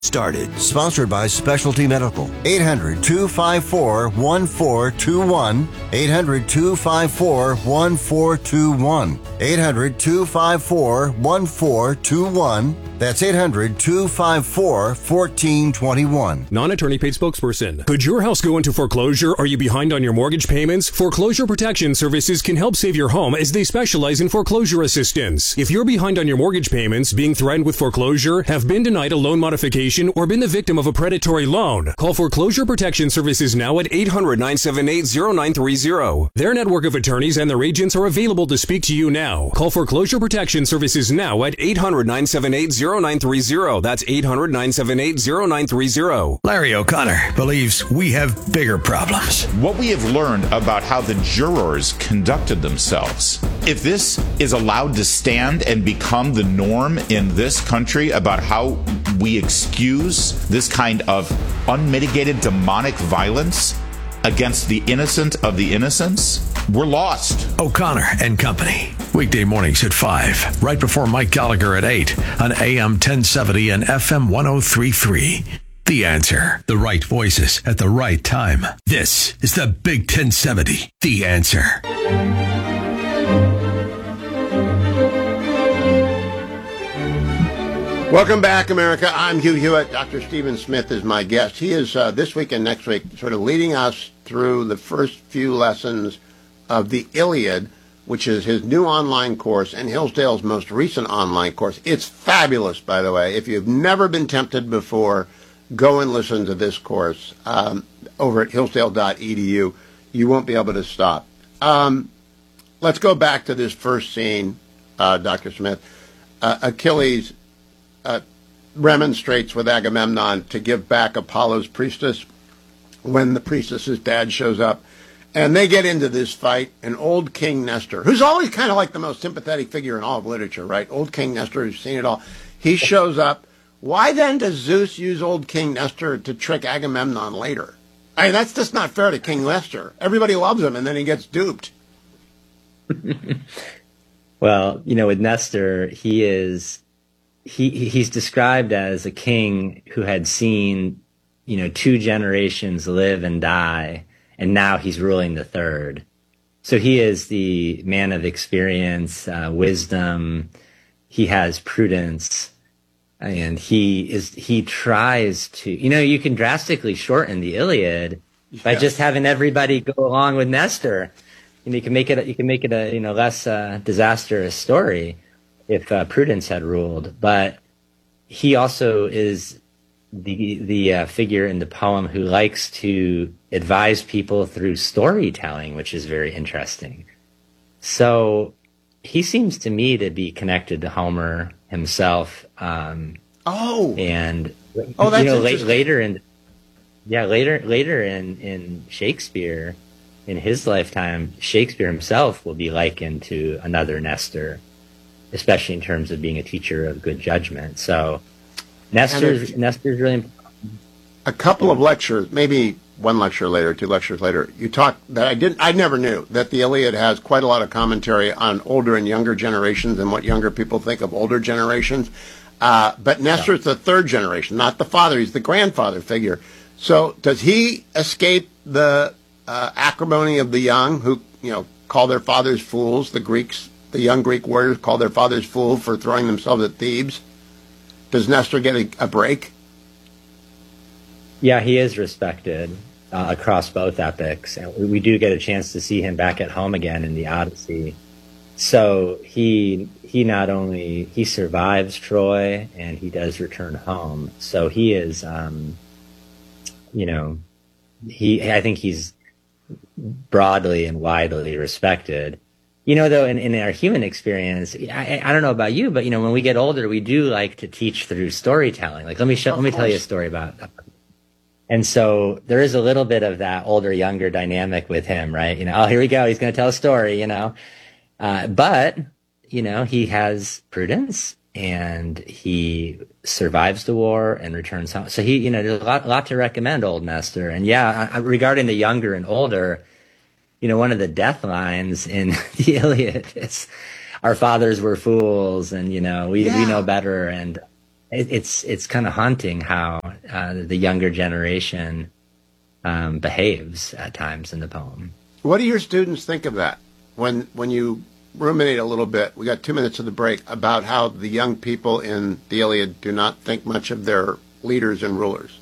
Started. Sponsored by Specialty Medical. 800-254-1421. 800-254-1421. 800-254-1421. That's 800-254-1421. Non-attorney paid spokesperson. Could your house go into foreclosure? Are you behind on your mortgage payments? Foreclosure Protection Services can help save your home as they specialize in foreclosure assistance. If you're behind on your mortgage payments, being threatened with foreclosure, have been denied a loan modification, or been the victim of a predatory loan, call Foreclosure Protection Services now at 800-978-0930. Their network of attorneys and their agents are available to speak to you now. Call Foreclosure Protection Services now at 800-978-0930. That's 800-978-0930. Larry O'Connor believes we have bigger problems. What we have learned about how the jurors conducted themselves, if this is allowed to stand and become the norm in this country about how we excuse this kind of unmitigated demonic violence against the innocent of the innocents, we're lost. O'Connor and Company. Weekday mornings at 5, right before Mike Gallagher at 8 on AM 1070 and FM 1033. The Answer. The right voices at the right time. This is the Big 1070. The Answer. Welcome back, America. I'm Hugh Hewitt. Dr. Stephen Smith is my guest. He is, this week and next week, sort of leading us through the first few lessons of the Iliad, which is his new online course and Hillsdale's most recent online course. It's fabulous, by the way. If you've never been tempted before, go and listen to this course over at hillsdale.edu. You won't be able to stop. Let's go back to this first scene, Dr. Smith. Achilles remonstrates with Agamemnon to give back Apollo's priestess when the priestess's dad shows up. And they get into this fight, and old King Nestor, who's always kind of like the most sympathetic figure in all of literature, right? Old King Nestor, who's seen it all. He shows up. Why then does Zeus use old King Nestor to trick Agamemnon later? I mean, that's just not fair to King Nestor. Everybody loves him, and then he gets duped. Well, with Nestor, he's described as a king who had seen, 2 generations live and die, and now he's ruling the third. So he is the man of experience, wisdom. He has prudence, and he tries to, you can drastically shorten the Iliad by just having everybody go along with Nestor. You can make it a less disastrous story if prudence had ruled. But he also is the figure in the poem who likes to advise people through storytelling, which is very interesting. So he seems to me to be connected to Homer himself. That's later in Shakespeare, in his lifetime, Shakespeare himself will be likened to another Nestor, especially in terms of being a teacher of good judgment. So Nestor's really important. A couple of lectures, maybe one lecture later, 2 lectures later, you talked that I never knew that the Iliad has quite a lot of commentary on older and younger generations and what younger people think of older generations. But Nestor's the third generation, not the father. He's the grandfather figure. So does he escape the acrimony of the young who, call their fathers fools? The young Greek warriors call their fathers fools for throwing themselves at Thebes. Does Nestor get a break? Yeah, he is respected across both epics. And we do get a chance to see him back at home again in the Odyssey. So he not only, he survives Troy and he does return home. So he is, I think he's broadly and widely respected. Though in our human experience, I don't know about you, but when we get older, we do like to teach through storytelling. Like, let me tell you a story about. And so there is a little bit of that older younger dynamic with him, right? Here we go, he's going to tell a story, but he has prudence and he survives the war and returns home. So there's a lot to recommend old Nestor. And regarding the younger and older, one of the death lines in the Iliad is, our fathers were fools and, we know better. And it's kind of haunting how the younger generation behaves at times in the poem. What do your students think of that when you ruminate a little bit? We got 2 minutes of the break about how the young people in the Iliad do not think much of their leaders and rulers.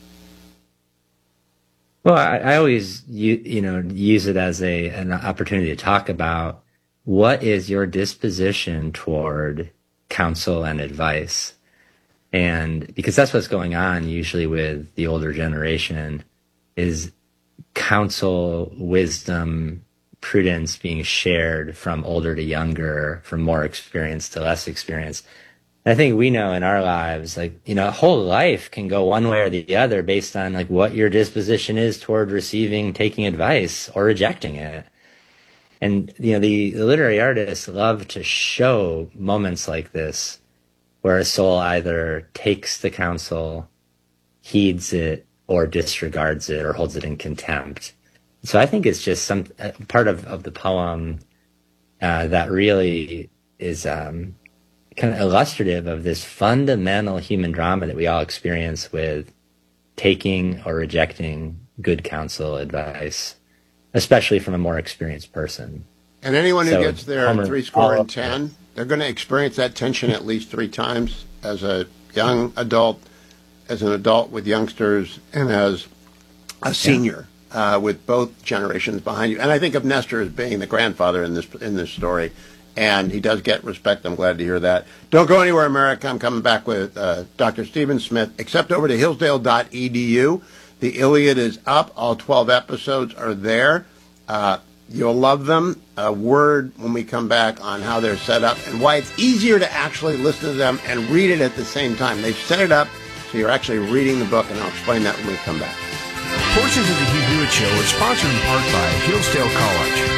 Well, I always use it as an opportunity to talk about what is your disposition toward counsel and advice. And because that's what's going on usually with the older generation is counsel, wisdom, prudence being shared from older to younger, from more experienced to less experienced. I think we know in our lives, a whole life can go one way or the other based on what your disposition is toward receiving, taking advice or rejecting it. And, the literary artists love to show moments like this where a soul either takes the counsel, heeds it, or disregards it or holds it in contempt. So I think it's just some part of the poem that really is kind of illustrative of this fundamental human drama that we all experience with taking or rejecting good counsel, advice, especially from a more experienced person. And anyone who gets there at 70, they're going to experience that tension at least 3 times as a young adult, as an adult with youngsters, and as a senior with both generations behind you. And I think of Nestor as being the grandfather in this story. And he does get respect. I'm glad to hear that. Don't go anywhere, America. I'm coming back with Dr. Stephen Smith. Except over to hillsdale.edu. The Iliad is up. All 12 episodes are there. You'll love them. A word when we come back on how they're set up and why it's easier to actually listen to them and read it at the same time. They've set it up so you're actually reading the book, and I'll explain that when we come back. Portions of the Hugh Hewitt Show are sponsored in part by Hillsdale College.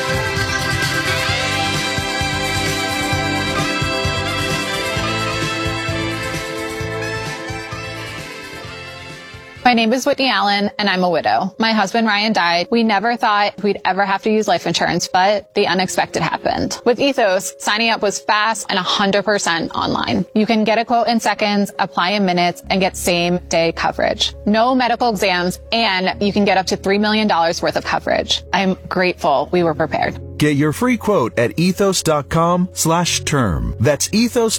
My name is Whitney Allen, and I'm a widow. My husband, Ryan, died. We never thought we'd ever have to use life insurance, but the unexpected happened. With Ethos, signing up was fast and 100% online. You can get a quote in seconds, apply in minutes, and get same-day coverage. No medical exams, and you can get up to $3 million worth of coverage. I'm grateful we were prepared. Get your free quote at ethos.com/term. That's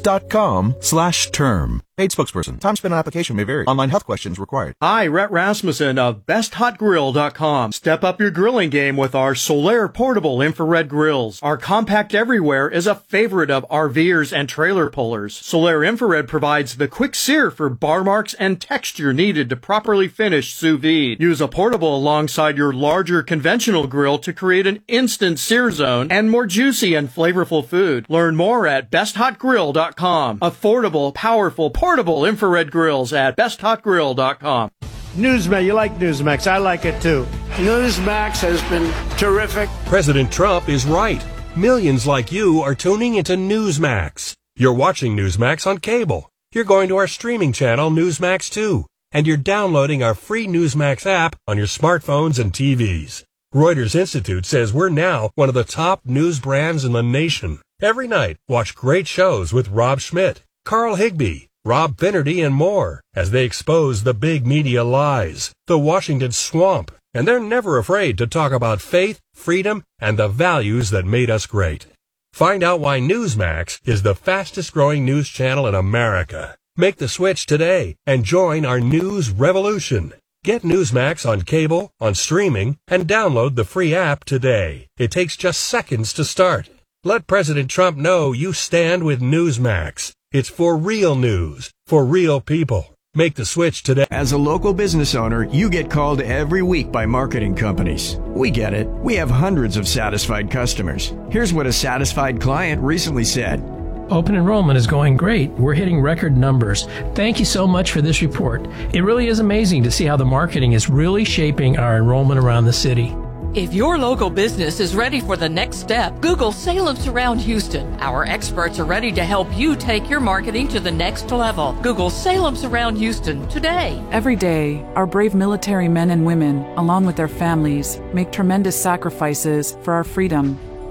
ethos.com/term. Paid spokesperson. Time spent on application may vary. Online health questions required. Hi, Rhett Rasmussen of BestHotGrill.com. Step up your grilling game with our Solaire portable infrared grills. Our compact everywhere is a favorite of RVers and trailer pullers. Solaire infrared provides the quick sear for bar marks and texture needed to properly finish sous vide. Use a portable alongside your larger conventional grill to create an instant sear zone and more juicy and flavorful food. Learn more at BestHotGrill.com. Affordable, powerful, portable infrared grills at BestHotGrill.com. Newsmax, you like Newsmax. I like it too. Newsmax has been terrific. President Trump is right. Millions like you are tuning into Newsmax. You're watching Newsmax on cable. You're going to our streaming channel, Newsmax 2. And you're downloading our free Newsmax app on your smartphones and TVs. Reuters Institute says we're now one of the top news brands in the nation. Every night, watch great shows with Rob Schmidt, Carl Higbie, Rob Finnerty, and more as they expose the big media lies, the Washington swamp, and they're never afraid to talk about faith, freedom, and the values that made us great. Find out why Newsmax is the fastest growing news channel in America. Make the switch today and join our news revolution. Get Newsmax on cable, on streaming, and download the free app today. It takes just seconds to start. Let President Trump know you stand with Newsmax. It's for real news, for real people. Make the switch today. As a local business owner, you get called every week by marketing companies. We get it. We have hundreds of satisfied customers. Here's what a satisfied client recently said. Open enrollment is going great. We're hitting record numbers. Thank you so much for this report. It really is amazing to see how the marketing is really shaping our enrollment around the city. If your local business is ready for the next step, Google Salem Surround Houston. Our experts are ready to help you take your marketing to the next level. Google Salem Surround Houston today. Every day, our brave military men and women, along with their families, make tremendous sacrifices for our freedom.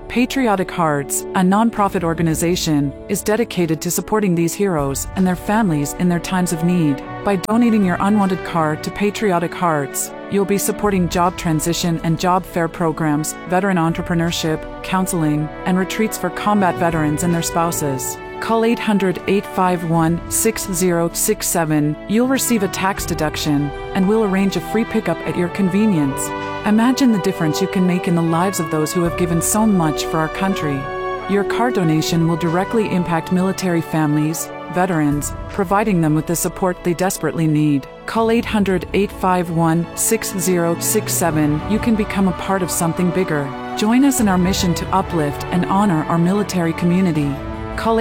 Patriotic Hearts, a nonprofit organization, is dedicated to supporting these heroes and their families in their times of need. By donating your unwanted car to Patriotic Hearts, you'll be supporting job transition and job fair programs, veteran entrepreneurship, counseling, and retreats for combat veterans and their spouses. Call 800-851-6067. You'll receive a tax deduction, and we'll arrange a free pickup at your convenience. Imagine the difference you can make in the lives of those who have given so much for our country. Your car donation will directly impact military families, veterans, providing them with the support they desperately need. Call 800-851-6067. You can become a part of something bigger. Join us in our mission to uplift and honor our military community. Call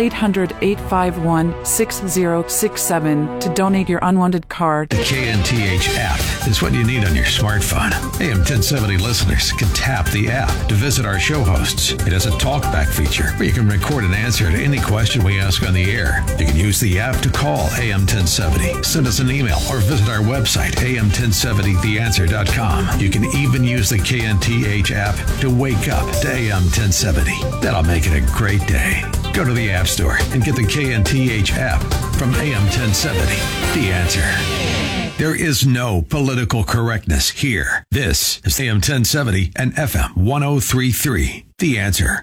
800-851-6067 to donate your unwanted car. The KNTH app is what you need on your smartphone. AM 1070 listeners can tap the app to visit our show hosts. It has a talkback feature where you can record an answer to any question we ask on the air. You can use the app to call AM 1070, send us an email, or visit our website, am1070theanswer.com. You can even use the KNTH app to wake up to AM 1070. That'll make it a great day. Go to the App Store and get the KNTH app from AM 1070. The Answer. There is no political correctness here. This is AM 1070 and FM 1033. The Answer.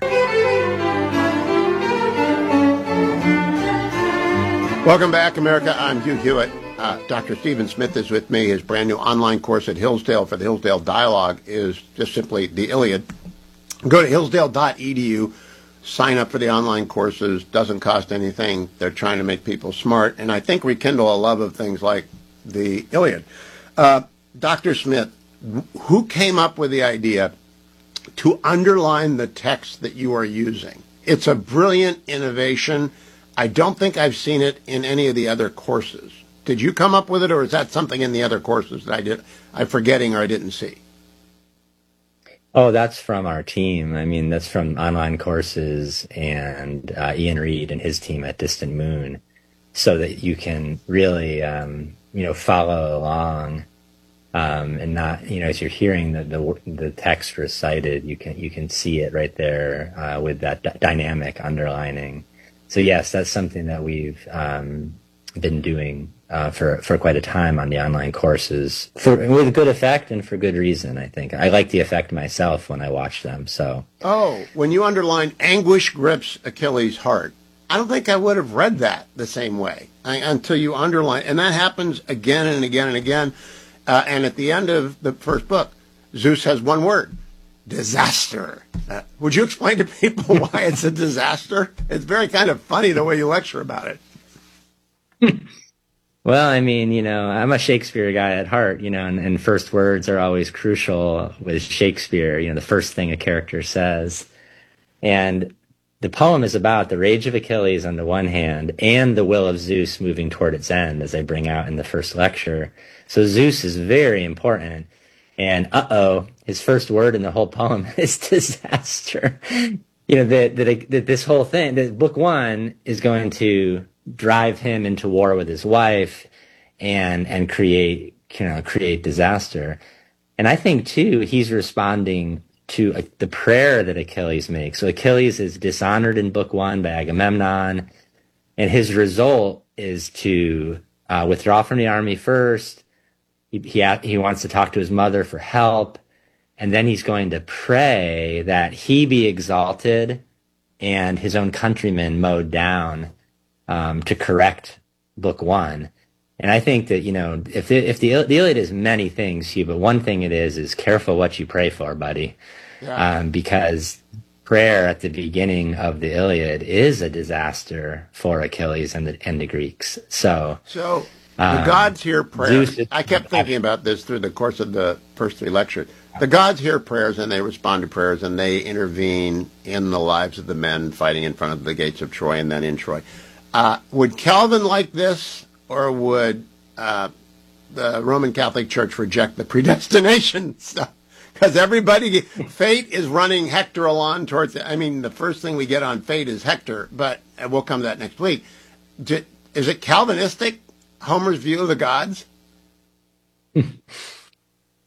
Welcome back, America. I'm Hugh Hewitt. Dr. Stephen Smith is with me. His brand new online course at Hillsdale for the Hillsdale Dialogue is just simply the Iliad. Go to hillsdale.edu. Sign up for the online courses. Doesn't cost anything. They're trying to make people smart, and I think rekindle a love of things like the Iliad. Dr. Smith, who came up with the idea to underline the text that you are using? It's a brilliant innovation. I don't think I've seen it in any of the other courses. Did you come up with it, or is that something in the other courses that I'm forgetting or I didn't see? Oh, that's from our team. I mean, that's from online courses and Ian Reed and his team at Distant Moon, so that you can really, follow along and not, as you're hearing the text recited, you can see it right there with that dynamic underlining. So yes, that's something that we've been doing for quite a time on the online courses, with good effect and for good reason. I think I like the effect myself when I watch them. So, when you underline "anguish grips Achilles' heart," I don't think I would have read that the same way until you underline, and that happens again and again and again. And at the end of the first book, Zeus has one word: disaster. Would you explain to people why it's a disaster? It's very kind of funny the way you lecture about it. Well, I mean, I'm a Shakespeare guy at heart, and first words are always crucial with Shakespeare, the first thing a character says. And the poem is about the rage of Achilles on the one hand and the will of Zeus moving toward its end, as I bring out in the first lecture. So Zeus is very important. And his first word in the whole poem is disaster. That this whole thing, that book one is going to drive him into war with his wife and create disaster. And I think too, he's responding to the prayer that Achilles makes. So Achilles is dishonored in book one by Agamemnon, and his result is to withdraw from the army first. He wants to talk to his mother for help, and then he's going to pray that he be exalted and his own countrymen mowed down, to correct book one. And I think that, if the Iliad is many things, Hugh, but one thing it is careful what you pray for, buddy. Yeah. Because prayer at the beginning of the Iliad is a disaster for Achilles and the Greeks. So the gods hear prayers. I kept thinking about this through the course of the first three lectures. The gods hear prayers and they respond to prayers and they intervene in the lives of the men fighting in front of the gates of Troy and then in Troy. Would Calvin like this, or would the Roman Catholic Church reject the predestination stuff? Because fate is running Hector along towards the first thing we get on fate is Hector, but we'll come to that next week. Is it Calvinistic, Homer's view of the gods?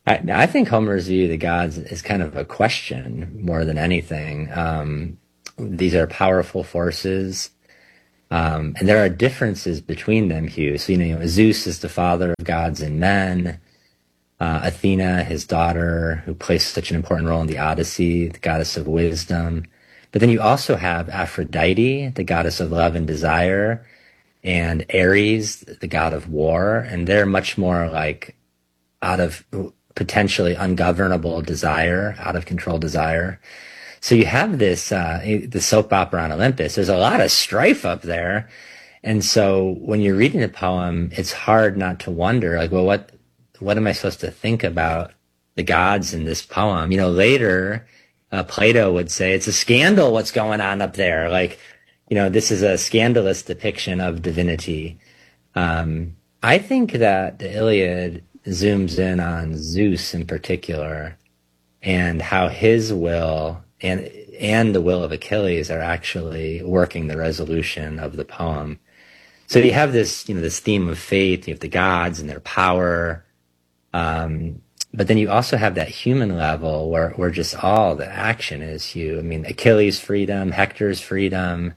I think Homer's view of the gods is kind of a question more than anything. These are powerful forces, and there are differences between them, Hugh. So, Zeus is the father of gods and men. Athena, his daughter, who plays such an important role in the Odyssey, the goddess of wisdom. But then you also have Aphrodite, the goddess of love and desire, and Ares, the god of war, and they're much more like out of potentially ungovernable desire, out of control desire. So you have this, the soap opera on Olympus. There's a lot of strife up there. And so when you're reading the poem, it's hard not to wonder, like, well, what am I supposed to think about the gods in this poem? Later, Plato would say it's a scandal what's going on up there. Like, this is a scandalous depiction of divinity. I think that the Iliad zooms in on Zeus in particular and how his will and the will of Achilles are actually working the resolution of the poem. So you have this, this theme of faith, you have the gods and their power. But then you also have that human level where just all the action is, Hugh. I mean, Achilles' freedom, Hector's freedom,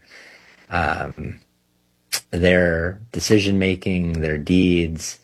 their decision-making, their deeds.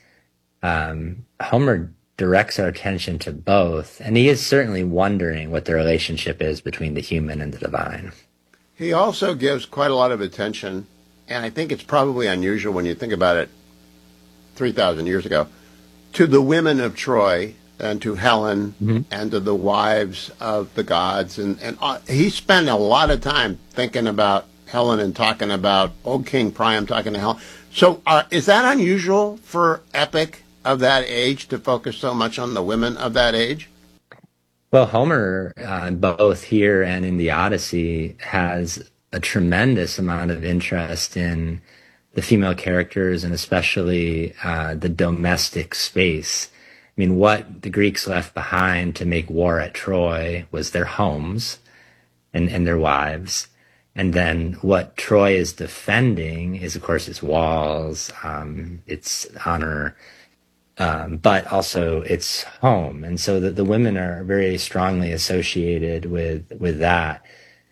Homer directs our attention to both, and he is certainly wondering what the relationship is between the human and the divine. He also gives quite a lot of attention, and I think it's probably unusual when you think about it 3,000 years ago, to the women of Troy and to Helen and to the wives of the gods. And he spent a lot of time thinking about Helen and talking about old King Priam talking to Helen. So is that unusual for epic of that age to focus so much on the women of that age? Well, Homer, both here and in the Odyssey, has a tremendous amount of interest in the female characters and especially the domestic space. I mean, what the Greeks left behind to make war at Troy was their homes and their wives. And then what Troy is defending is, of course, its walls, its honor, but also its home. And so the women are very strongly associated with that.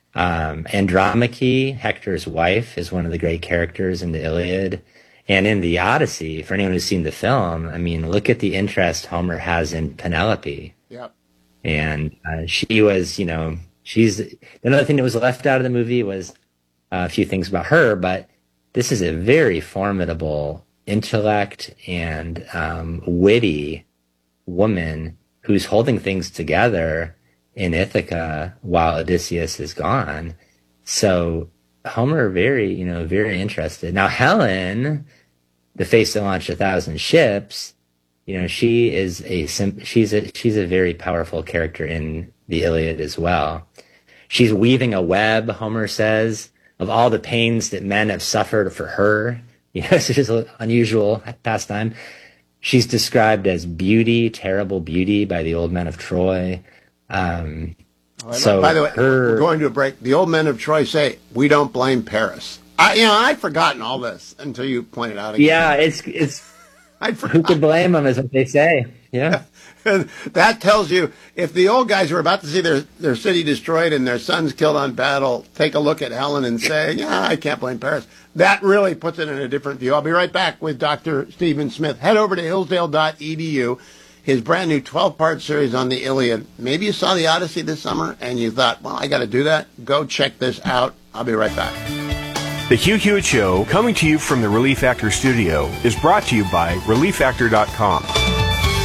Andromache, Hector's wife, is one of the great characters in the Iliad. And in the Odyssey, for anyone who's seen the film, I mean, look at the interest Homer has in Penelope. Yep. And she was, she's another thing that was left out of the movie was a few things about her, but this is a very formidable intellect and witty woman who's holding things together in Ithaca while Odysseus is gone. So Homer very, very interested. Now Helen, the face that launched 1,000 ships, she is she's a very powerful character in the Iliad as well. She's weaving a web, Homer says, of all the pains that men have suffered for her. It's just an unusual pastime. She's described as beauty, terrible beauty by the old men of Troy. So, by the way, we're going to a break. The old men of Troy say, we don't blame Paris. I'd forgotten all this until you pointed out again. Yeah, it's who could blame them is what they say. Yeah. That tells you, if the old guys were about to see their city destroyed and their sons killed on battle, take a look at Helen and say, yeah, I can't blame Paris. That really puts it in a different view. I'll be right back with Dr. Stephen Smith. Head over to hillsdale.edu. His brand new 12-part series on the Iliad. Maybe you saw the Odyssey this summer and you thought, well, I got to do that. Go check this out. I'll be right back. The Hugh Hewitt Show, coming to you from the Relief Factor studio, is brought to you by ReliefFactor.com.